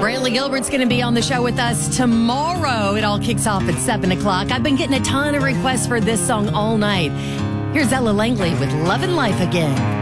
Brantley Gilbert's going to be on the show with us tomorrow. It all kicks off at 7 o'clock. I've been getting a ton of requests for this song all night. Here's Ella Langley with Love and Life Again.